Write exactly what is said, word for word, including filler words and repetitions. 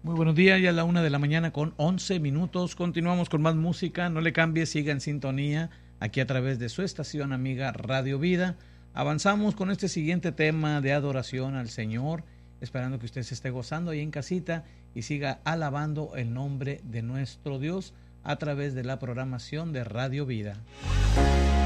Muy buenos días, ya a la una de la mañana con once minutos. Continuamos con más música. No le cambie, siga en sintonía aquí a través de su estación amiga Radio Vida. Avanzamos con este siguiente tema de adoración al Señor, esperando que usted se esté gozando ahí en casita y siga alabando el nombre de nuestro Dios a través de la programación de Radio Vida.